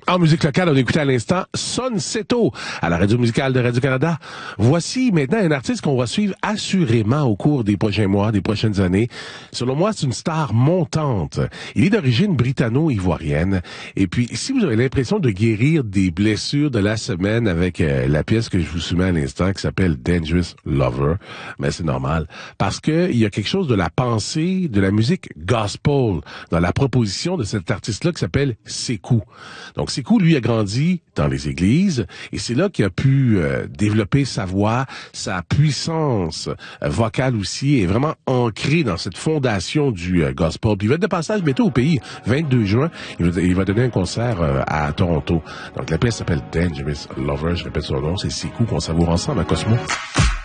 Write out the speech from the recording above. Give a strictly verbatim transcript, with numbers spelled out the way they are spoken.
En musique locale, on écoutait à l'instant Son Seto à la radio musicale de Radio-Canada. Voici maintenant un artiste qu'on va suivre assurément au cours des prochains mois, des prochaines années. Selon moi, c'est une star montante. Il est d'origine britanno-ivoirienne. Et puis, si vous avez l'impression de guérir des blessures de la semaine avec euh, la pièce que je vous soumets à l'instant qui s'appelle Dangerous Lover, ben c'est normal. Parce que il y a quelque chose de la pensée, de la musique gospel dans la proposition de cet artiste-là qui s'appelle Sekou. Donc, Sekou, lui, a grandi dans les églises et c'est là qu'il a pu euh, développer sa voix, sa puissance euh, vocale aussi est vraiment ancrée dans cette fondation du euh, gospel. Puis il va être de passage bientôt au pays, vingt-deux juin, il va, il va donner un concert euh, à Toronto. Donc la pièce s'appelle Dangerous Lover, je répète son nom, c'est Sekou qu'on savoure ensemble à Cosmo.